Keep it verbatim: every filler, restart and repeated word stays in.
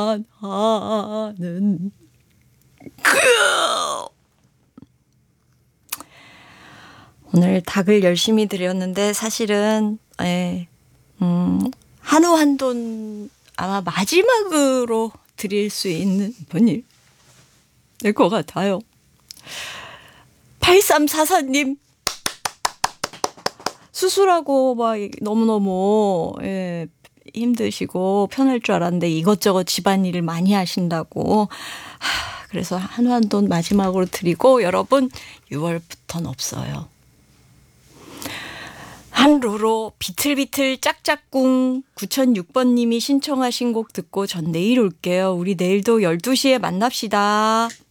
하는 그 오늘 닭을 열심히 드렸는데 사실은 예, 음, 한우 한돈 아마 마지막으로 드릴 수 있는 분이 될 것 같아요. 팔삼사사님 수술하고 막 너무너무 예, 힘드시고 편할 줄 알았는데 이것저것 집안일을 많이 하신다고. 하, 그래서 한우 한돈 마지막으로 드리고 여러분 유월부터는 없어요. 한루로 비틀비틀 짝짝꿍 구천육 번님이 신청하신 곡 듣고 전 내일 올게요. 우리 내일도 열두 시에 만납시다.